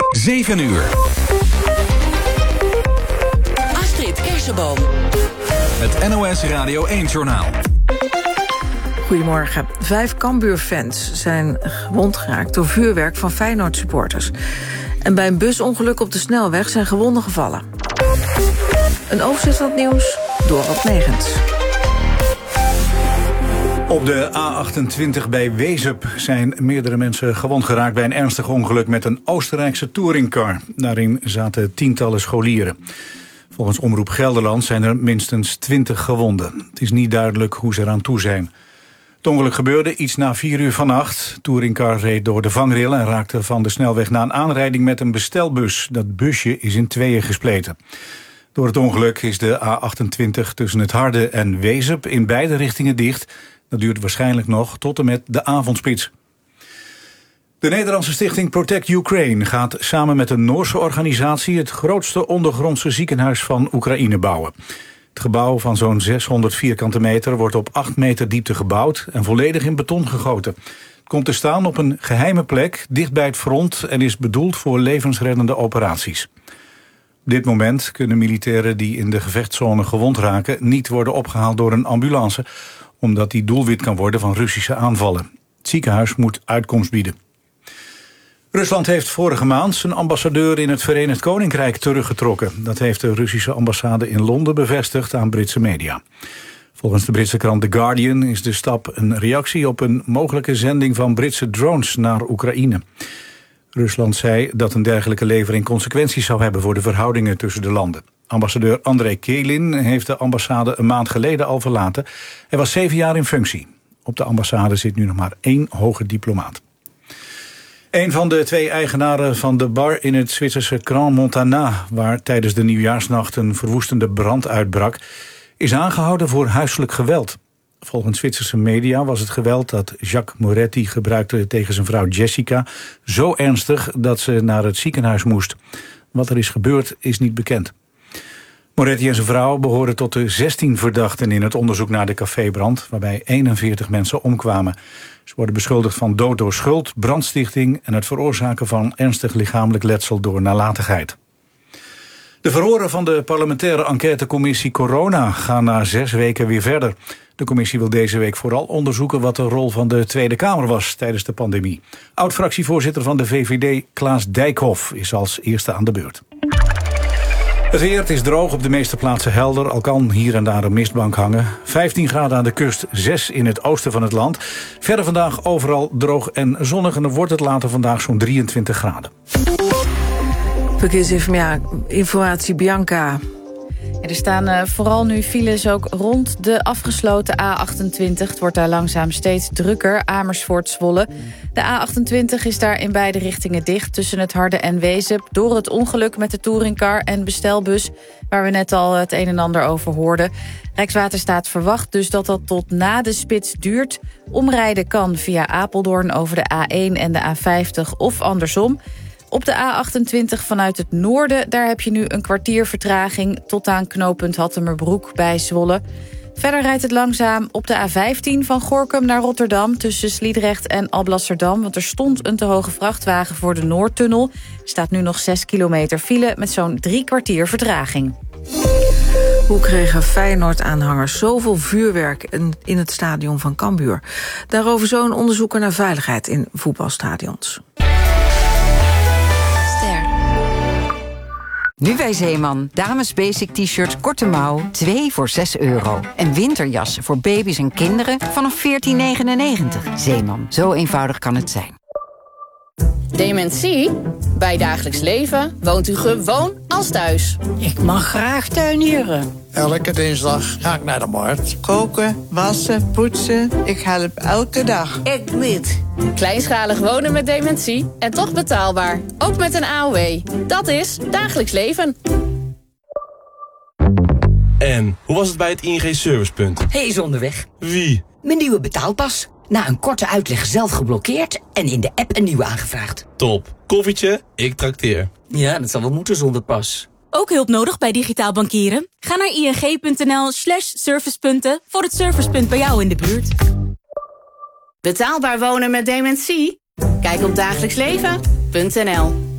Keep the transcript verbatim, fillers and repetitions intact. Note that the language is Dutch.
zeven uur. Astrid Kersenboom. Het N O S Radio één-journaal. Goedemorgen. Vijf Cambuur-fans zijn gewond geraakt door vuurwerk van Feyenoord-supporters. En bij een busongeluk op de snelweg zijn gewonden gevallen. Een overzicht van het nieuws, Dorot Megens. Op de A achtentwintig bij Wezep zijn meerdere mensen gewond geraakt bij een ernstig ongeluk met een Oostenrijkse touringcar. Daarin zaten tientallen scholieren. Volgens Omroep Gelderland zijn er minstens twintig gewonden. Het is niet duidelijk hoe ze eraan toe zijn. Het ongeluk gebeurde iets na vier uur vannacht. De touringcar reed door de vangrail en raakte van de snelweg na een aanrijding met een bestelbus. Dat busje is in tweeën gespleten. Door het ongeluk is de A achtentwintig tussen het Harde en Wezep in beide richtingen dicht. Dat duurt waarschijnlijk nog tot en met de avondspits. De Nederlandse stichting Protect Ukraine gaat samen met een Noorse organisatie het grootste ondergrondse ziekenhuis van Oekraïne bouwen. Het gebouw van zo'n zeshonderd vierkante meter wordt op acht meter diepte gebouwd en volledig in beton gegoten. Het komt te staan op een geheime plek dicht bij het front en is bedoeld voor levensreddende operaties. Op dit moment kunnen militairen die in de gevechtszone gewond raken niet worden opgehaald door een ambulance, omdat die doelwit kan worden van Russische aanvallen. Het ziekenhuis moet uitkomst bieden. Rusland heeft vorige maand zijn ambassadeur in het Verenigd Koninkrijk teruggetrokken. Dat heeft de Russische ambassade in Londen bevestigd aan Britse media. Volgens de Britse krant The Guardian is de stap een reactie op een mogelijke zending van Britse drones naar Oekraïne. Rusland zei dat een dergelijke levering consequenties zou hebben voor de verhoudingen tussen de landen. Ambassadeur Andrei Kelin heeft de ambassade een maand geleden al verlaten. Hij was zeven jaar in functie. Op de ambassade zit nu nog maar één hoge diplomaat. Een van de twee eigenaren van de bar in het Zwitserse Crans-Montana, waar tijdens de nieuwjaarsnacht een verwoestende brand uitbrak, is aangehouden voor huiselijk geweld. Volgens Zwitserse media was het geweld dat Jacques Moretti gebruikte tegen zijn vrouw Jessica zo ernstig dat ze naar het ziekenhuis moest. Wat er is gebeurd is niet bekend. Moretti en zijn vrouw behoren tot de zestien verdachten in het onderzoek naar de cafébrand, waarbij eenenveertig mensen omkwamen. Ze worden beschuldigd van dood door schuld, brandstichting en het veroorzaken van ernstig lichamelijk letsel door nalatigheid. De verhoren van de parlementaire enquêtecommissie Corona gaan na zes weken weer verder. De commissie wil deze week vooral onderzoeken wat de rol van de Tweede Kamer was tijdens de pandemie. Oud-fractievoorzitter van de V V D, Klaas Dijkhoff, is als eerste aan de beurt. Het weer, het is droog, op de meeste plaatsen helder. Al kan hier en daar een mistbank hangen. vijftien graden aan de kust, zes in het oosten van het land. Verder vandaag overal droog en zonnig. En dan wordt het later vandaag zo'n drieëntwintig graden. Verkeersinformatie, Bianca. Ja, er staan uh, vooral nu files ook rond de afgesloten A achtentwintig. Het wordt daar langzaam steeds drukker, Amersfoort-Zwolle. De A achtentwintig is daar in beide richtingen dicht tussen het Harde en Wezep door het ongeluk met de touringcar en bestelbus, waar we net al het een en ander over hoorden. Rijkswaterstaat verwacht dus dat dat tot na de spits duurt. Omrijden kan via Apeldoorn over de A één en de A vijftig of andersom. Op de A achtentwintig vanuit het noorden, daar heb je nu een kwartier vertraging tot aan knooppunt Hattemerbroek bij Zwolle. Verder rijdt het langzaam op de A vijftien van Gorinchem naar Rotterdam tussen Sliedrecht en Alblasserdam, want er stond een te hoge vrachtwagen voor de Noordtunnel. Er staat nu nog zes kilometer file met zo'n drie kwartier vertraging. Hoe kregen Feyenoord-aanhangers zoveel vuurwerk in, in het stadion van Cambuur? Daarover zo een onderzoeker naar veiligheid in voetbalstadions. Nu bij Zeeman. Dames basic t-shirt korte mouw, twee voor zes euro. En winterjassen voor baby's en kinderen vanaf veertien negenennegentig. Zeeman, zo eenvoudig kan het zijn. Dementie? Bij dagelijks leven woont u gewoon als thuis. Ik mag graag tuinieren. Elke dinsdag ga ik naar de markt. Koken, wassen, poetsen. Ik help elke dag. Ik niet. Kleinschalig wonen met dementie en toch betaalbaar. Ook met een A O W. Dat is dagelijks leven. En hoe was het bij het I N G-servicepunt? Hij is onderweg. Wie? Mijn nieuwe betaalpas. Na een korte uitleg zelf geblokkeerd en in de app een nieuwe aangevraagd. Top. Koffietje, ik trakteer. Ja, dat zal wel moeten zonder pas. Ook hulp nodig bij digitaal bankieren? Ga naar ing.nl slash servicepunten voor het servicepunt bij jou in de buurt. Betaalbaar wonen met dementie? Kijk op dagelijksleven punt n l.